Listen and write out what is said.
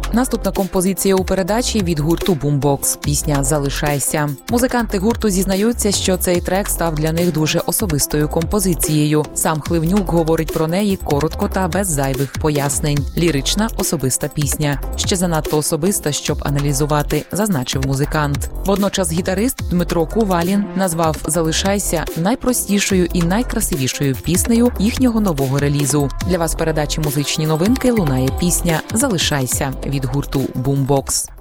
Наступна композиція у передачі від гурту Boombox. Пісня «Залишайся». Музиканти гурту зізнаються, що цей трек став для них дуже особистою композицією. Сам Хливнюк говорить про неї коротко та без зайвих пояснень. Лірична, особиста пісня. Ще занадто особиста, щоб аналізувати, зазначив музикант. Водночас гітарист Дмитро Кувалін назвав «Залишайся» найпростішою і найкрасивішою піснею їхнього нового релізу. Для вас в передачі «Музичні новинки» лунає пісня «Залишайся» від гурту Boombox.